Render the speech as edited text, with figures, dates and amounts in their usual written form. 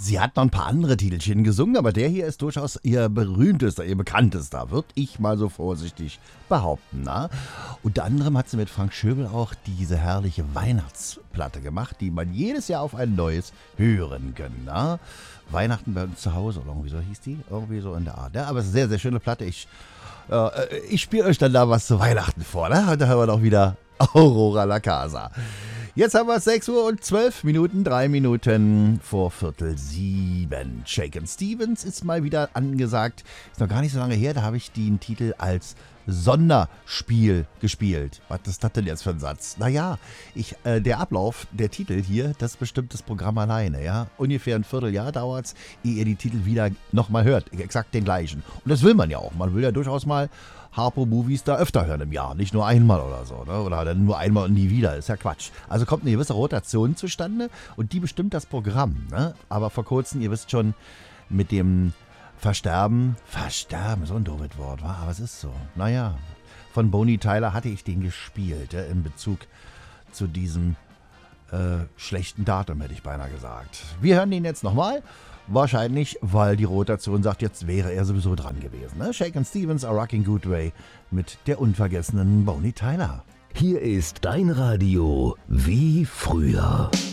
Sie hat noch ein paar andere Titelchen gesungen, aber der hier ist durchaus ihr berühmtester, ihr bekanntester, würde ich mal so vorsichtig behaupten. Na? Unter anderem hat sie mit Frank Schöbel auch diese herrliche Weihnachtsplatte gemacht, die man jedes Jahr auf ein neues hören kann. Na? Weihnachten bei uns zu Hause, oder irgendwie so hieß die, irgendwie so in der Art. Ja, aber es ist eine sehr, sehr schöne Platte. Ich spiele euch dann da was zu Weihnachten vor. Ne? Da hören wir doch wieder Aurora La Casa. Jetzt haben wir 6 Uhr und 12 Minuten, 3 Minuten vor 6:45. Shakin' Stevens ist mal wieder angesagt. Ist noch gar nicht so lange her, da habe ich den Titel als Sonderspiel gespielt. Was ist das denn jetzt für ein Satz? Naja, der Ablauf, der Titel hier, das bestimmt das Programm alleine. Ja? Ungefähr ein Vierteljahr dauert es, ehe ihr die Titel wieder nochmal hört. Exakt den gleichen. Und das will man ja auch. Man will ja durchaus mal Harpo-Movies da öfter hören im Jahr. Nicht nur einmal oder so. Ne? Oder dann nur einmal und nie wieder. Ist ja Quatsch. Also kommt eine gewisse Rotation zustande und die bestimmt das Programm. Ne? Aber vor kurzem, ihr wisst schon, mit dem Versterben, so ein doofes Wort, wa? Aber es ist so. Naja, von Bonnie Tyler hatte ich den gespielt, in Bezug zu diesem schlechten Datum, hätte ich beinahe gesagt. Wir hören den jetzt nochmal. Wahrscheinlich, weil die Rotation sagt, jetzt wäre er sowieso dran gewesen. Ne? Shakin' Stevens, A Rockin' Good Way mit der unvergessenen Bonnie Tyler. Hier ist dein Radio wie früher.